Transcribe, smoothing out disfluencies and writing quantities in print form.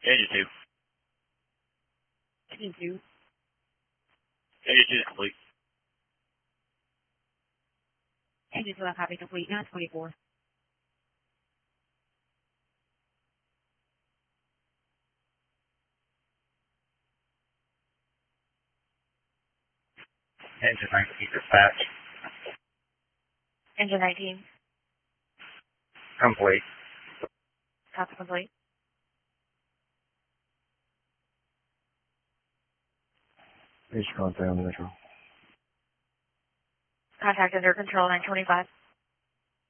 Engine 2. Engine 2. Engine 2 is complete. Engine 2, I copy complete. 924. Engine 19 dispatch. Engine 19. Complete. Copy complete. Please contact Metro. Contact under control 925.